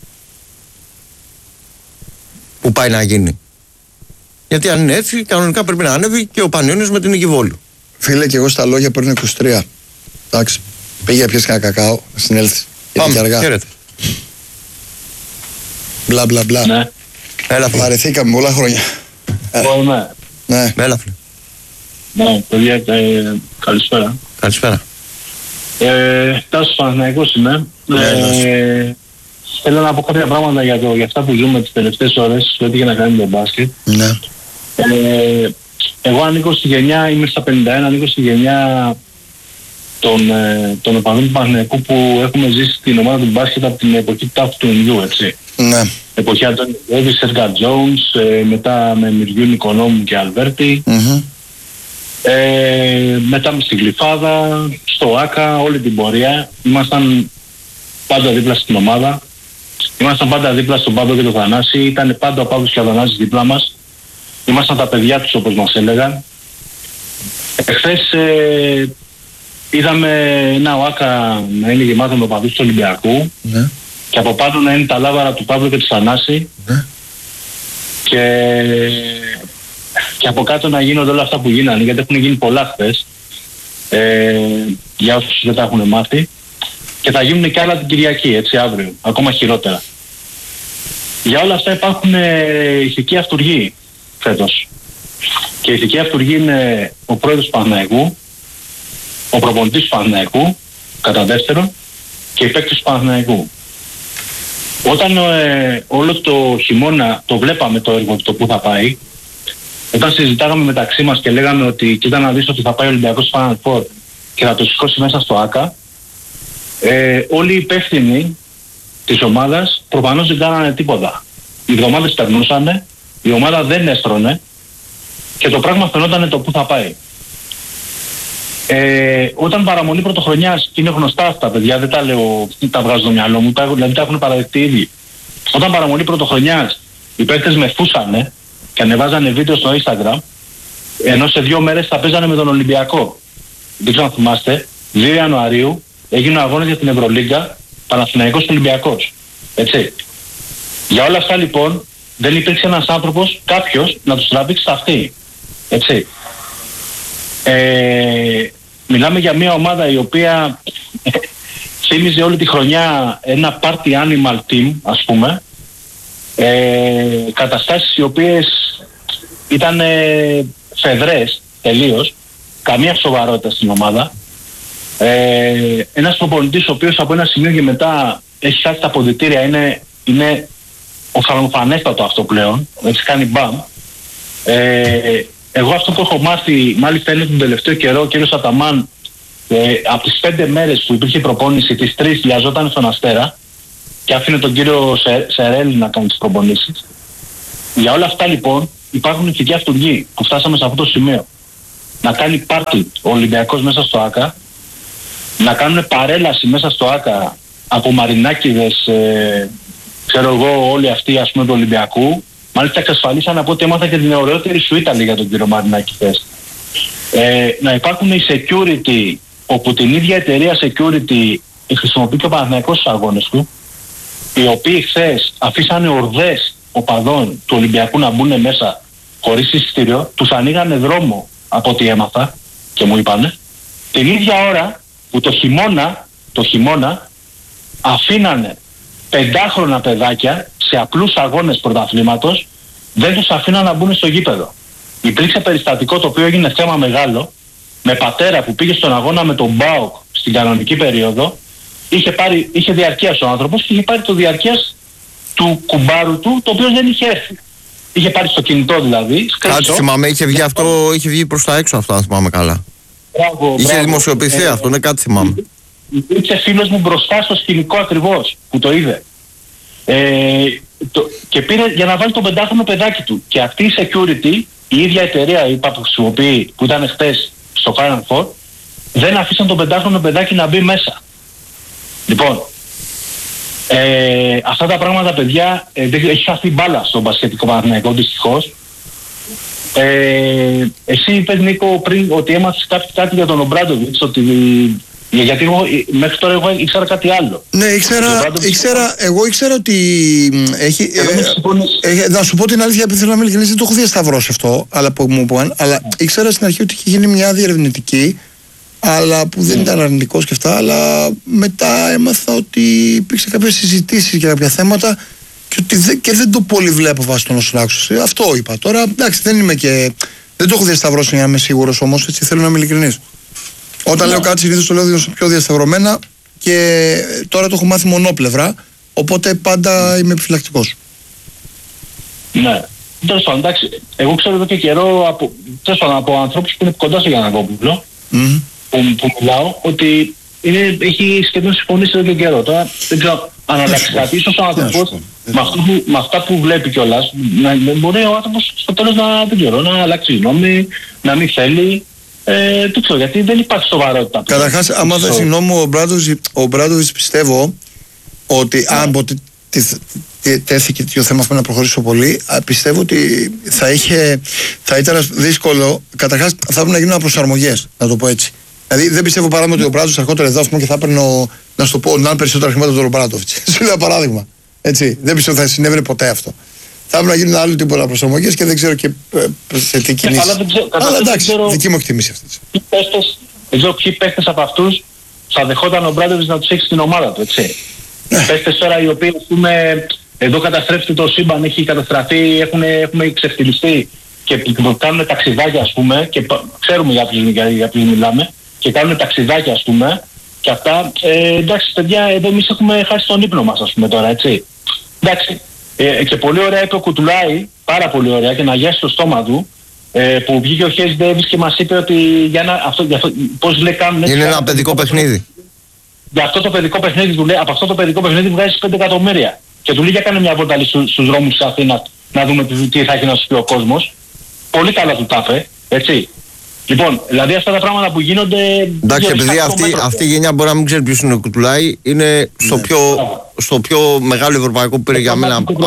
Speaker 3: που πάει να γίνει. Γιατί αν είναι έτσι, κανονικά πρέπει να ανέβει και ο Πανιώνιος με την Νίκη Βόλου.
Speaker 2: Φίλε, και εγώ στα λόγια πριν 23. Εντάξει, πήγε πιες κανένα κακάο, να συνέλθει.
Speaker 3: Πάμε, χαίρετε.
Speaker 2: Μπλα μπλα μπλα.
Speaker 4: Ναι.
Speaker 3: Έλα, φίλε.
Speaker 2: Βαρεθήκαμε πολλά χρόνια. Ναι.
Speaker 3: Έλα, φίλε.
Speaker 4: Ναι, παιδιά, καλησπέρα.
Speaker 3: Καλησπέρα.
Speaker 4: Τάσος Παναθηναϊκός είμαι. Θέλω να πω κάποια πράγματα για αυτά που ζούμε τις τελευταίες ώρες, ό,τι είχε να κάνει με τον μπάσκετ.
Speaker 2: Ναι.
Speaker 4: Εγώ ανήκω στη γενιά, είμαι στα 51, ανήκω στη γενιά των οπαδών του Παναθηναϊκού που έχουμε ζήσει την ομάδα του μπάσκετ από την εποχή του Τάφου του Ινδιού, έτσι.
Speaker 2: Ναι.
Speaker 4: Εποχή Αντώνη Ντέβις, Σέργα Τζόουνς, μετά με Μυριού Νικονόμου και Αλβέρτη. Μετά στην Γλυφάδα, στο Άκα, όλη την πορεία. Ήμασταν πάντα δίπλα στην ομάδα. Ήμασταν πάντα δίπλα στον Παύλο και τον Θανάση. Ήταν πάντα ο Παύλος και ο Θανάσης δίπλα μας. Ήμασταν τα παιδιά τους όπως μας έλεγαν. Εχθές είδαμε ένα ΟΑΚΑ να είναι γεμάτο με οπαδούς του Ολυμπιακού.
Speaker 2: Ναι.
Speaker 4: Και από πάνω να είναι τα λάβαρα του Παύλου και του Θανάση.
Speaker 2: Ναι.
Speaker 4: Και από κάτω να γίνονται όλα αυτά που γίνανε, γιατί έχουν γίνει πολλά χθες, για όσους δεν τα έχουν μάθει, και θα γίνουν και άλλα την Κυριακή, έτσι, αύριο, ακόμα χειρότερα. Για όλα αυτά υπάρχουν ηθικοί αυτουργοί φέτος. Και η ηθική αυτουργοί είναι ο πρόεδρος του Παναθηναϊκού, ο προπονητής του Παναθηναϊκού, κατά δεύτερον, και οι παίκτες του Παναθηναϊκού. Όταν όλο το χειμώνα το βλέπαμε το έργο το που θα πάει, όταν συζητάγαμε μεταξύ μας και λέγαμε ότι κοίτα να δεις ότι θα πάει ο Ολυμπιακός στο Final Four και θα το σηκώσει μέσα στο ΆΚΑ, όλοι οι υπεύθυνοι της ομάδας προφανώς δεν κάνανε τίποτα. Οι εβδομάδες περνούσανε, η ομάδα δεν έστρωνε και το πράγμα φαινόταν το που θα πάει. Όταν παραμονή πρωτοχρονιάς, και είναι γνωστά αυτά παιδιά, δεν τα λέω, τα βγάζω στο μυαλό μου, δηλαδή τα έχουν παραδεχτεί ήδη. Όταν παραμονή πρωτοχρονιάς οι παίκτες με φούσανε και ανεβάζανε βίντεο στο Instagram, ενώ σε 2 μέρες θα παίζανε με τον Ολυμπιακό. Δεν ξέρω αν θυμάστε, 2 Ιανουαρίου έγινε ο αγώνας για την Ευρωλίγκα, Παναθηναϊκός Ολυμπιακός. Έτσι. Για όλα αυτά λοιπόν δεν υπήρξε ένας άνθρωπος, κάποιος, να τους τραβήξει τα αυτή. Έτσι. Μιλάμε για μια ομάδα η οποία θύμιζε όλη τη χρονιά ένα party animal team, ας πούμε. Καταστάσεις οι οποίες ήταν φεδρές τελείως, καμία σοβαρότητα στην ομάδα. Ένας προπονητής ο οποίος από ένα σημείο και μετά έχει χάσει τα αποδυτήρια, είναι οφθαλμοφανέστατο αυτό πλέον, έτσι κάνει μπαμ. Εγώ αυτό που έχω μάθει, μάλιστα είναι τον τελευταίο καιρό, ο κύριος Αταμάν, από τις 5 μέρες που υπήρχε προπόνηση, τις 3 λιαζόταν στον Αστέρα,
Speaker 5: και άφηνε τον κύριο Σερέλη να κάνει τις προπονήσεις. Για όλα αυτά λοιπόν υπάρχουν ηθικοί αυτούργοι που φτάσαμε σε αυτό το σημείο. Να κάνει πάρτι ο Ολυμπιακός μέσα στο ΆΚΑ, να κάνουν παρέλαση μέσα στο ΆΚΑ από μαρινάκηδες, ξέρω εγώ, όλοι αυτοί ας πούμε του Ολυμπιακού. Μάλιστα εξασφαλίσαν από ό,τι έμαθα και την ωραιότερη σουίτα για τον κύριο Μαρινάκη χθες. Να υπάρχουν οι security, όπου την ίδια εταιρεία security χρησιμοποιεί και ο Παναθηναϊκός στους αγώνες του, οι οποίοι χθες αφήσανε ορδές οπαδών του Ολυμπιακού να μπουν μέσα χωρίς εισιτήριο, τους ανοίγανε δρόμο από ό,τι έμαθα και μου είπανε, την ίδια ώρα που το χειμώνα αφήνανε 5χρονα παιδάκια σε απλούς αγώνες πρωταθλήματος, δεν τους αφήναν να μπουν στο γήπεδο. Υπήρξε περιστατικό το οποίο έγινε θέμα μεγάλο, με πατέρα που πήγε στον αγώνα με τον ΜΠΑΟΚ στην κανονική περίοδο, είχε διαρκείας ο άνθρωπος και είχε πάρει το διαρκείας του κουμπάρου του, το οποίο δεν είχε έρθει. Είχε πάρει στο κινητό δηλαδή.
Speaker 3: Κάτι θυμάμαι, είχε βγει προς τα έξω αυτό, αν θυμάμαι καλά. Είχε δημοσιοποιηθεί αυτό, ναι, κάτι θυμάμαι.
Speaker 5: Υπήρξε φίλος μου μπροστά στο σκηνικό ακριβώς που το είδε. Και πήρε για να βάλει το 5χρονο παιδάκι του. Και αυτή η security, η ίδια εταιρεία είπα, που χρησιμοποιεί, που ήταν χτες στο Final Four, δεν αφήσαν το 5χρονο παιδάκι να μπει μέσα. Λοιπόν, αυτά τα πράγματα, παιδιά, έχει χαθεί μπάλα στον μπασκετικό Παναθηναϊκό, δυστυχώς. Εσύ είπες, Νίκο, πριν ότι έμαθες κάτι για τον Ομπράντοβιτς, γιατί μέχρι τώρα εγώ ήξερα κάτι άλλο.
Speaker 2: Ναι, εγώ ήξερα ότι έχει... να σου πω την αλήθεια, επειδή θέλω να είμαι ειλικρινής, δεν το έχω διασταυρώσει αυτό, αλλά που μου είπαν, αλλά ήξερα στην αρχή ότι είχε γίνει μια διερευνητική, αλλά που δεν ήταν αρνητικός και αυτά, αλλά μετά έμαθα ότι υπήρξε κάποιες συζητήσεις για κάποια θέματα και δεν το πολύ βλέπω βάσει των όσων άκουσα. Αυτό είπα. Τώρα, εντάξει, δεν το έχω διασταυρώσει για να είμαι σίγουρος, όμως έτσι θέλω να είμαι ειλικρινής. Όταν λέω κάτι συνήθως το λέω πιο διασταυρωμένα και τώρα το έχω μάθει μονόπλευρα, οπότε πάντα είμαι επιφυλακτικός.
Speaker 5: Ναι. Τέλος πάντων, εντάξει, εγώ ξέρω εδώ και καιρό από ανθρώπους που είναι κοντά στο Γιαννακόπουλο, που μιλάω, ότι έχει σχεδόν συμφωνήσει εδώ και καιρό. Τώρα δεν ξέρω αν αλλάξει κάτι. Ίσως ο άνθρωπος με αυτά που βλέπει κιόλας, μπορεί ο άνθρωπος στο τέλος να αλλάξει γνώμη, να μην θέλει. Δεν ξέρω, γιατί δεν υπάρχει σοβαρότητα.
Speaker 2: Καταρχάς, άμα δεν συγγνώμη, ο Μπράντοβιτς πιστεύω ότι αν ποτέ τέθηκε το θέμα αυτό να προχωρήσω πολύ, πιστεύω ότι θα ήταν δύσκολο. Καταρχάς, θα έπρεπε να γίνουν προσαρμογές, να το πω έτσι. Δηλαδή, δεν πιστεύω παράδειγμα ότι ο Μπράντοβιτς ερχόταν εδώ και θα έπαιρνε, να σου το πω, να είναι περισσότερα χρήματα από τον Μπράντοβιτς. Σου λέω παράδειγμα. Έτσι. Δεν πιστεύω ότι θα συνέβαινε ποτέ αυτό. Θα έπρεπε να γίνουν άλλο τίποτα προσαρμογές και δεν ξέρω και σε τι κινήσεις. Αλλά εντάξει, δική μου εκτίμηση αυτή.
Speaker 5: Δεν ξέρω ποιοι παίχτες από αυτούς θα δεχόταν ο Μπράντοβιτς να τους έχει στην ομάδα του, έτσι. Παίχτες τώρα οι οποίοι, ας πούμε, εδώ καταστρέφεται το σύμπαν, έχει καταστραφεί, έχουμε ξεφτυλιστεί και κάνουν ταξιδάκια, ας πούμε, και ξέρουμε για ποιους μιλάμε, και κάνουν ταξιδάκια, ας πούμε, και αυτά. Εντάξει, παιδιά, εδώ εμείς έχουμε χάσει τον ύπνο μας, ας πούμε, τώρα, έτσι. Εντάξει. Και πολύ ωραία είπε ο Κουτουλάη, πάρα πολύ ωραία, και να γιάσει το στόμα του, που βγήκε ο Χέις Ντέβις και μας είπε ότι πώς λέει κάνουν έτσι.
Speaker 3: Είναι ένα παιδικό παιχνίδι.
Speaker 5: Για αυτό το παιδικό παιχνίδι του λέει, από αυτό το παιδικό παιχνίδι βγάζεις 5 εκατομμύρια. Και του λέει για κάνε μια βόλτα στους δρόμους της Αθήνας να δούμε τι θα έχει να σου πει ο κόσμος. Πολύ καλά του τα είπε, έτσι. Λοιπόν, δηλαδή αυτά τα πράγματα που γίνονται...
Speaker 3: Εντάξει, επειδή αυτή η γενιά μπορεί να μην ξέρει ποιος είναι ο Κουτουλάη, είναι στο πιο μεγάλο ευρωπαϊκό που πήρε για μένα.
Speaker 5: Που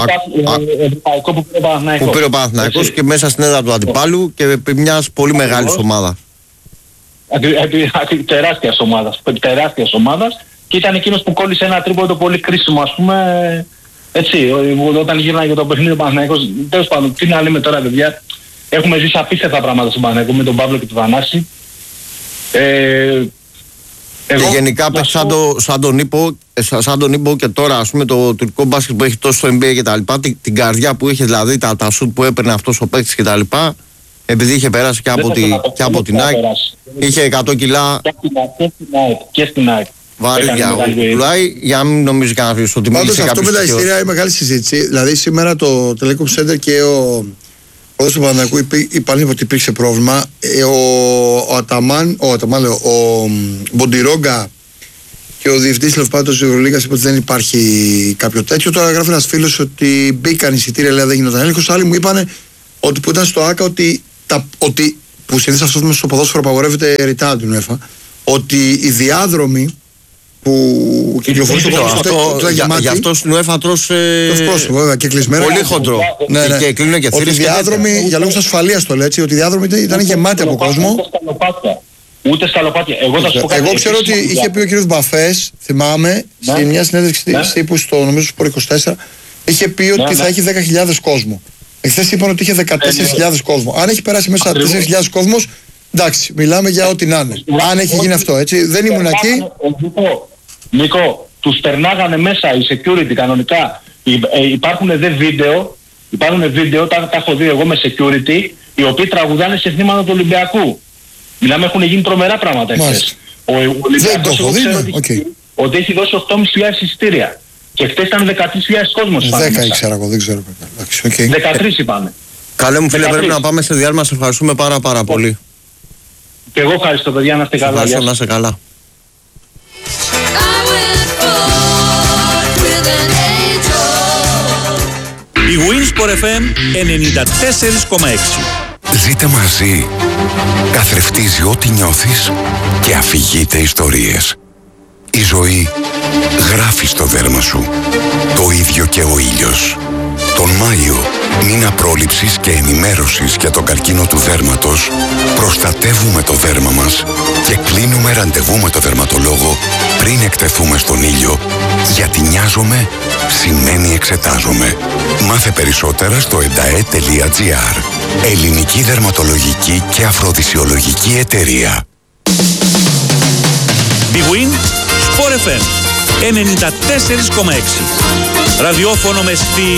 Speaker 3: πήρε ο Παναθηναϊκός και μέσα στην έδρα του αντιπάλου και επί μιας πολύ μεγάλης ομάδας.
Speaker 5: Τεράστιας ομάδας, και ήταν εκείνος που κόλλησε ένα τρίποντο πολύ κρίσιμο, ας πούμε, έτσι, όταν γύρναγε για το παιχνίδι ο Παναθηναϊκός. Τέλος πάντων, τι να λέμε τώρα, παιδιά. Έχουμε ζήσει απίστευτα πράγματα στον Παναθηναϊκό με τον Παύλο και τον Θανάση.
Speaker 3: Και γενικά σαν τον Ήπο και τώρα, ας πούμε, το τουρκικό μπάσκετ που έχει τόσο στο NBA και τα λοιπά, την καρδιά που είχε, δηλαδή τα σουτ που έπαιρνε αυτός ο παίκτης και τα λοιπά, επειδή είχε περάσει και από την ΑΕΚ, είχε 100 κιλά
Speaker 5: και στην ΑΕΚ.
Speaker 3: Βαρύδια για να μην νομίζει κανένας ότι μίλησε κάποιος.
Speaker 2: Αυτό με τα εισιτήρια είναι μεγάλη συζήτηση. Δηλαδή σήμερα το Telecom Center και ο του Παναθηναϊκού είπαν ότι υπήρξε πρόβλημα. Ο Μποντιρόγκα Και ο διευθυντής Λευπάτος της Ευρωλίγας είπε ότι δεν υπάρχει κάποιο τέτοιο. Τώρα γράφει ένας φίλος ότι μπήκαν εισιτήρια, λέει δεν γινόταν έλεγχος. Άλλοι μου είπαν ότι που ήταν στο ΆΚΑ ότι που συνήθως αυτό μέσα στο ποδόσφαιρο απαγορεύεται ρητά την UEFA, ότι οι διάδρομοι που κυκλοφορούν στο ποδόσφαιρο
Speaker 3: γι' αυτό στην UEFA τρως
Speaker 2: πρόσωπο, βέβαια, και κλεισμένα.
Speaker 3: Πολύ χοντρό.
Speaker 2: Ναι.
Speaker 3: Και κλείνουν και θύρες.
Speaker 2: Ότι οι διάδρομοι, για λόγους ασφαλείας το λέει έτσι, ότι οι διάδρομοι ήταν γεμάτοι από κόσμο.
Speaker 5: Ούτε σκαλοπάτια.
Speaker 2: Εγώ ξέρω ότι είχε πει ο κ. Μπαφές, θυμάμαι, σε μια συνέντευξη τύπου στο νομίζω Σπορ 24, είχε πει ότι θα έχει 10.000 κόσμο. Εχθές είπαν ότι είχε 14.000 κόσμο. Αν έχει περάσει μέσα 4.000 κόσμος, εντάξει, μιλάμε για ό,τι να είναι. Αν έχει γίνει αυτό, έτσι. Δεν ήμουν εκεί.
Speaker 5: Νίκο, τους περνάγανε μέσα οι security κανονικά. Υπάρχουν βίντεο, τα έχω δει εγώ με security, οι οποίοι τραγουδάνε σε θύματα του Ολυμπιακού. Μιλάμε, έχουν γίνει τρομερά πράγματα εχθές. Ο Ολυμπιακός εγώ ξέρω ότι έχει δώσει 8.500 εισιτήρια. Και χτες ήταν 13.000 κόσμος.
Speaker 2: 10 ήξερα εγώ, δεν ξέρω.
Speaker 5: 13 είπαμε.
Speaker 3: Καλέ μου φίλε, πρέπει να πάμε σε διάλειμμα. Σε ευχαριστούμε πάρα πολύ.
Speaker 5: Και εγώ ευχαριστώ παιδιά, να είστε καλά.
Speaker 3: Ευχαριστώ, να είστε καλά.
Speaker 6: Η Winsport FM 94,6.
Speaker 7: Ζείτε μαζί. Καθρεφτίζει ό,τι νιώθεις και αφηγείται ιστορίες. Η ζωή γράφει στο δέρμα σου. Το ίδιο και ο ήλιος. Τον Μάιο, μήνα πρόληψης και ενημέρωσης για τον καρκίνο του δέρματος, προστατεύουμε το δέρμα μας και κλείνουμε ραντεβού με το δερματολόγο πριν εκτεθούμε στον ήλιο, γιατί νοιάζομαι σημαίνει εξετάζομαι. Μάθε περισσότερα στο edae.gr. Ελληνική δερματολογική και αφροδισιολογική εταιρεία.
Speaker 6: Big Win Sport FM 94,6. Ραδιόφωνο με